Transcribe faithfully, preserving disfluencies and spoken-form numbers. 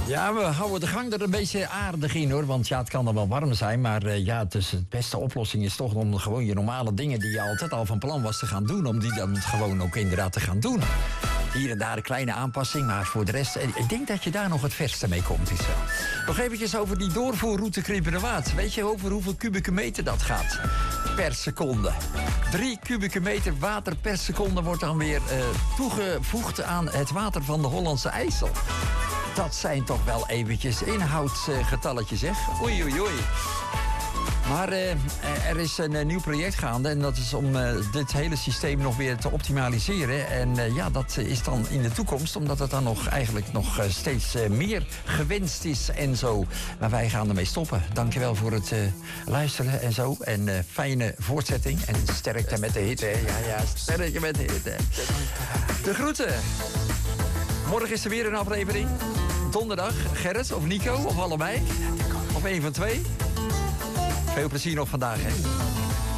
Ja, we houden de gang er een beetje aardig in, hoor. Want ja, het kan er wel warm zijn. Maar uh, ja, dus de beste oplossing is toch om gewoon je normale dingen... die je altijd al van plan was te gaan doen... om die dan gewoon ook inderdaad te gaan doen. Hier en daar een kleine aanpassing, maar voor de rest... ik denk dat je daar nog het verste mee komt. Is wel. Nog eventjes over die doorvoerroute Krimpenerwaard. Weet je over hoeveel kubieke meter dat gaat? Per seconde. Drie kubieke meter water per seconde wordt dan weer uh, toegevoegd aan het water van de Hollandse IJssel. Dat zijn toch wel eventjes inhoudsgetalletjes, zeg. Oei, oei, oei. Maar uh, er is een uh, nieuw project gaande en dat is om uh, dit hele systeem nog weer te optimaliseren. En uh, ja, dat is dan in de toekomst, omdat het dan nog eigenlijk nog uh, steeds uh, meer gewenst is en zo. Maar wij gaan ermee stoppen. Dankjewel voor het uh, luisteren en zo. En uh, fijne voortzetting en sterkte met de hitte. Ja, ja, sterkte met de hitte. De groeten. Morgen is er weer een aflevering. Donderdag, Gerrit of Nico of allebei. Of één van twee. Veel plezier nog vandaag, hè.